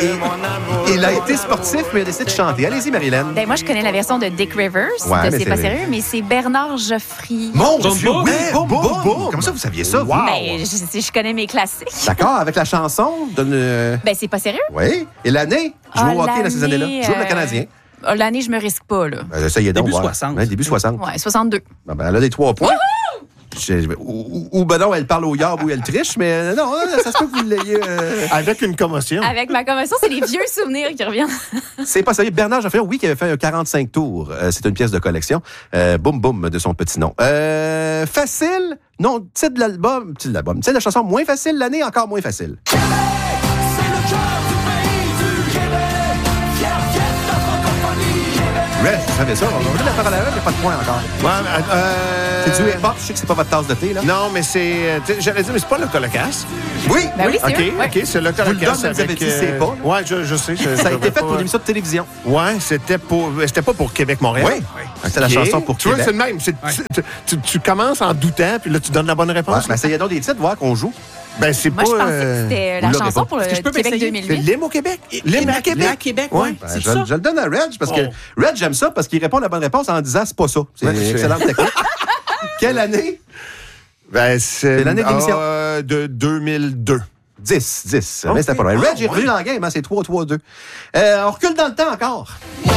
Il a été sportif, mais il a décidé de chanter. Allez-y, Marilyn. Ben, moi, je connais la version de Dick Rivers, Ouais, de mais C'est pas sérieux, mais c'est Bernard Geoffriy. Mon Boum, Dieu, boum. oui, Boum, boum, boum. boum. Comment ça, vous saviez ça? Wow. Ben, je connais mes classiques. D'accord, avec la chanson. Ben, c'est pas sérieux. Oui. Et l'année? Je joue au hockey dans ces l'année, années-là. Je joue avec le Canadien. L'année, je me risque pas, là. Essayez donc. Début voir. 60. Ouais, début 60. Ouais, 62. Bon, ben, elle a des 3 points. Ou ben non, elle parle au yard ou elle triche, mais non, ça se peut que vous l'ayez. Avec une commotion. Avec ma commotion, c'est les vieux souvenirs qui reviennent. C'est pas sérieux. Bernard Geoffriy, oui, qui avait fait un 45 tours. C'est une pièce de collection. Boum, boum, de son petit nom. Facile. Non, titre de l'album. Titre de la chanson moins facile, l'année encore moins facile. Red, vous savez ça. On va la parole à Red, il n'y a pas de point encore. C'est du hip-hop, je sais que c'est pas votre tasse de thé, là. Non, mais c'est... j'allais dire, mais c'est pas le Colocasse. Oui! Ben oui, c'est OK, eux. Ouais. OK, c'est le Vous le Colocasse donne, vous avez dit, c'est pas, là. Ouais, je sais. Ça a été fait pour une émission de télévision. Ouais, c'était pas pour Québec-Montréal. Oui. C'était la chanson pour Tu vois, Québec. c'est le même. Tu commences en doutant, puis là, tu donnes la bonne Ouais, réponse. ben, essayez donc des titres, voir qu'on joue. Ben, c'est Moi, pas... je pensais que c'était la vous l'aurez chanson pas. pour le Est-ce que je peux Québec m'essayer? 2008. C'est l'hymne au Québec. L'hymne à Québec. À Québec, Ouais. oui. Ben, C'est je ça. le donne à Reg parce que Reg, j'aime ça parce qu'il répond la bonne réponse en disant c'est pas ça. C'est une excellente technique. Quelle année? Ben, c'est l'année de l'émission. de 2002. 10. Okay. Mais c'était pas loin. Reg est revenu dans le game, hein, c'est 3-3-2. On recule dans le temps encore.